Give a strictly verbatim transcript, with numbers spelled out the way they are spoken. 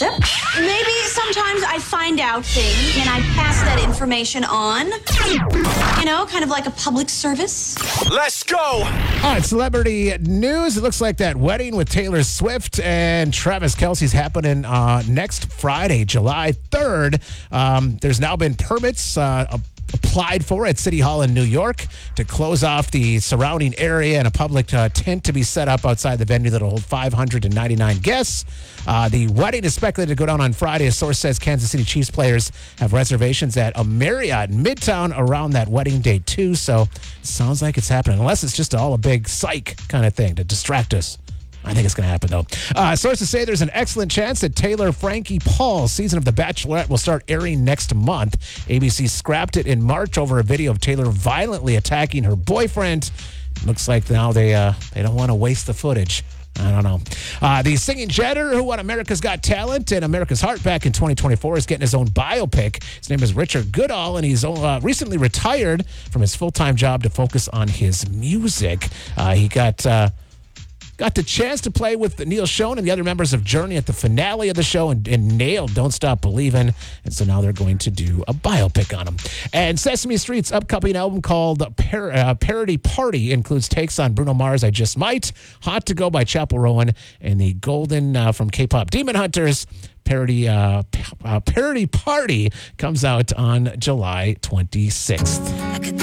gossip. Maybe sometimes I find out things and I pass that information on. You know, kind of like a public service. Let's go! All right, celebrity news. It looks like that wedding with Taylor Swift and Travis Kelce's happening uh, next Friday, July third. Um, there's now been permits uh, applied for at City Hall in New York to close off the surrounding area and a public uh, tent to be set up outside the venue that'll hold five hundred ninety-nine guests. Uh, the wedding is speculated to go down on Friday. A source says Kansas City Chiefs players have reservations at a Marriott in Midtown around that wedding date, too. So it sounds like it's happening, unless it's just all a big psych kind of thing to distract us. I think it's going to happen, though. Uh, sources say there's an excellent chance that Taylor Frankie Paul's season of The Bachelorette will start airing next month. A B C scrapped it in March over a video of Taylor violently attacking her boyfriend. Looks like now they uh, they don't want to waste the footage. I don't know. Uh, the singing janitor who won America's Got Talent and America's Heart back in twenty twenty-four is getting his own biopic. His name is Richard Goodall, and he's uh, recently retired from his full-time job to focus on his music. Uh, he got... Uh, Got the chance to play with Neil Schon and the other members of Journey at the finale of the show and, and nailed Don't Stop Believin'. And so now they're going to do a biopic on him. And Sesame Street's upcoming album called Par- uh, Parody Party includes takes on Bruno Mars' I Just Might, Hot to Go by Chappell Rowan, and the Golden uh, from K-pop Demon Hunters. Parody, uh, p- uh, Parody Party comes out on July twenty-sixth.